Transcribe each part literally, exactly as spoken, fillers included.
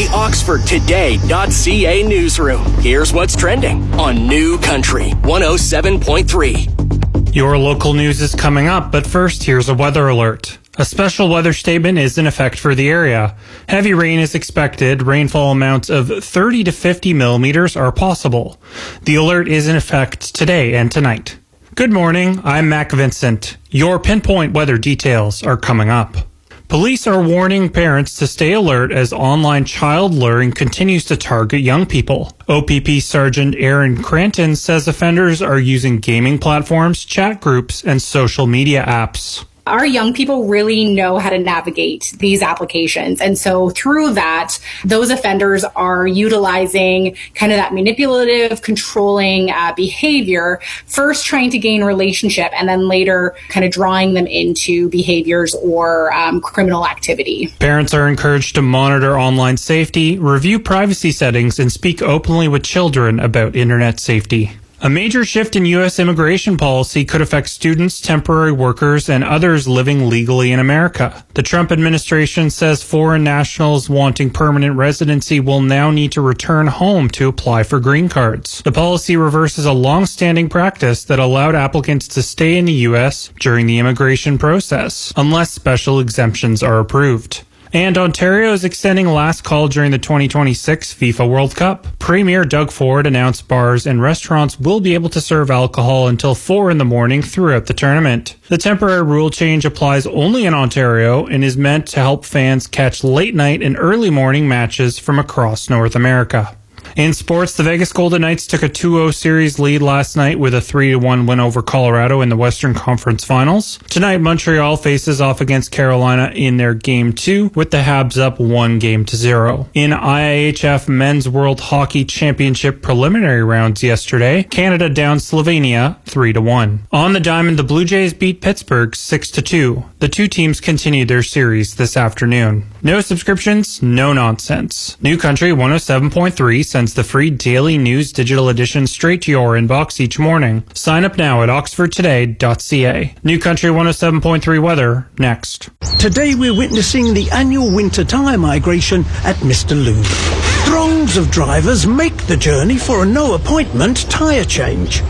Oxford Today dot C A newsroom. Here's what's trending on New Country one oh seven point three. Your local news is coming up, but first, here's a weather alert. A special weather statement is in effect for the area. Heavy rain is expected. Rainfall amounts of thirty to fifty millimeters are possible. The alert is in effect today and tonight. Good morning, I'm Mac Vincent. Your pinpoint weather details are coming up. Police are warning parents to stay alert as online child luring continues to target young people. O P P Sergeant Aaron Cranton says offenders are using gaming platforms, chat groups, and social media apps. Our young people really know how to navigate these applications. And so through that, those offenders are utilizing kind of that manipulative, controlling uh, behavior, first trying to gain relationship and then later kind of drawing them into behaviors or um, criminal activity. Parents are encouraged to monitor online safety, review privacy settings, and speak openly with children about internet safety. A major shift in U S immigration policy could affect students, temporary workers, and others living legally in America. The Trump administration says foreign nationals wanting permanent residency will now need to return home to apply for green cards. The policy reverses a long-standing practice that allowed applicants to stay in the U S during the immigration process, unless special exemptions are approved. And Ontario is extending last call during the twenty twenty-six FIFA World Cup. Premier Doug Ford announced bars and restaurants will be able to serve alcohol until four in the morning throughout the tournament. The temporary rule change applies only in Ontario and is meant to help fans catch late night and early morning matches from across North America. In sports, the Vegas Golden Knights took a two oh series lead last night with a three to one win over Colorado in the Western Conference Finals. Tonight, Montreal faces off against Carolina in their Game two, with the Habs up one game to zero. In I I H F Men's World Hockey Championship preliminary rounds yesterday, Canada down Slovenia three to one. On the diamond, the Blue Jays beat Pittsburgh six to two. The two teams continued their series this afternoon. No subscriptions, no nonsense. New Country one oh seven point three sends the free daily news digital edition straight to your inbox each morning. Sign up now at Oxford Today dot C A. New Country one oh seven point three weather, next. Today we're witnessing the annual winter tyre migration at Mister Lube. Throngs of drivers make the journey for a no-appointment tyre change.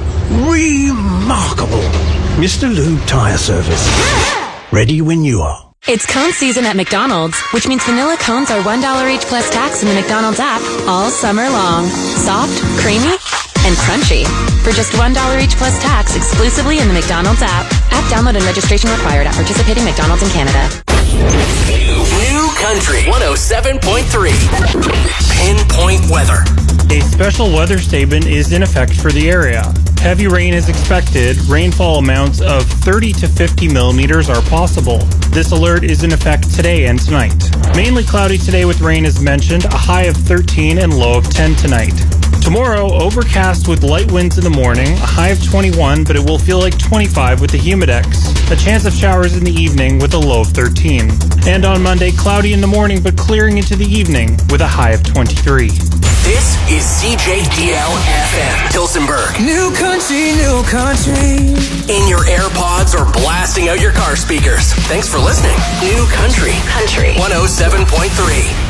Remarkable. Mister Lube Tyre Service. Ready when you are. It's cone season at McDonald's, which means vanilla cones are one dollar each plus tax in the McDonald's app all summer long. Soft, creamy, and crunchy. For just one dollar each plus tax exclusively in the McDonald's app. App download and registration required at participating McDonald's in Canada. New Country one oh seven point three. Pinpoint weather. A special weather statement is in effect for the area. Heavy rain is expected. Rainfall amounts of thirty to fifty millimeters are possible. This alert is in effect today and tonight. Mainly cloudy today with rain as mentioned, a high of thirteen and low of ten tonight. Tomorrow, overcast with light winds in the morning, a high of twenty-one, but it will feel like twenty-five with the humidex. A chance of showers in the evening with a low of thirteen. And on Monday, cloudy in the morning, but clearing into the evening with a high of twenty-three. This is C J D L F M, Pilsenberg. New Country, New Country. In your AirPods or blasting out your car speakers. Thanks for listening. New Country. Country. one oh seven point three.